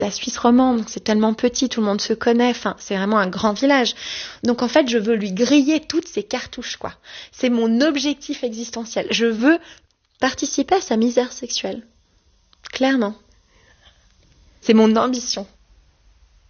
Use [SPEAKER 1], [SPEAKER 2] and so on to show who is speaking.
[SPEAKER 1] la Suisse romande, c'est tellement petit, tout le monde se connaît, enfin, c'est vraiment un grand village. Donc en fait, je veux lui griller toutes ses cartouches, quoi. C'est mon objectif existentiel. Je veux participer à sa misère sexuelle. Clairement. C'est mon ambition.